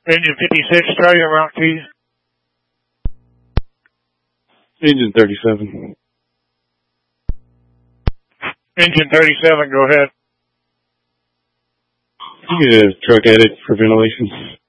Engine 56, try your route keys. Engine 37. Engine 37, go ahead. You get a truck edit for ventilation.